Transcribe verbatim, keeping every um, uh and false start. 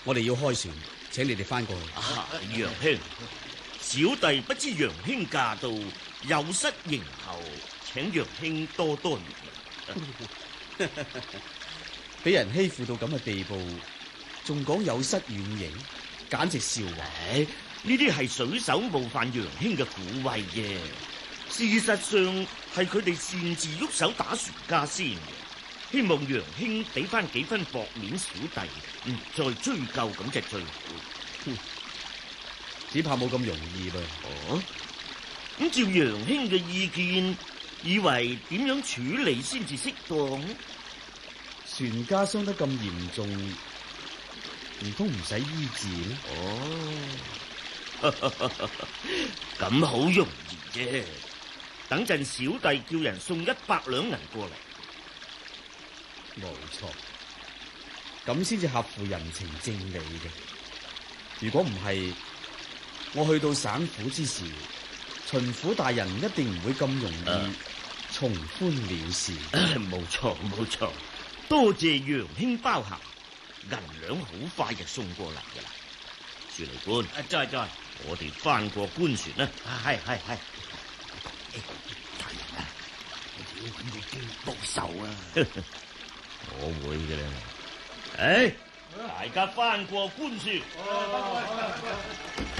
我哋要開船，請你哋翻過去。 啊，楊兄，小弟不知楊兄駕到，有失迎候，請楊兄多多憐憫。 俾人欺負到咁嘅地步，仲講有失遠迎，簡直笑話。 呢啲係水手冒犯楊兄嘅鼓慰嘅，事實上係佢哋擅自喐手打船家先嘅，希望楊兄俾翻幾分薄面小弟，唔再追究咁就最好。 哼，只怕冇咁容易噃。 哦，咁照楊兄嘅意見，以為點樣處理先至適當？ 船家傷得咁嚴重，唔通唔使醫治咩？ 哦，咁好容易啫。等陣小弟叫人送一百兩銀過嚟。 冇錯，咁先至合乎人情正理嘅。如果唔係，我去到省府之時，巡撫大人一定唔會咁容易從寬了事。 冇錯冇錯，多謝楊兄包涵，銀兩好快就送過嚟噶啦。樹離官，啊，在在，我哋翻過官船啦。係係係。大人啊，我要你經報仇啊！我會嘅啦。誒，大家翻過官船。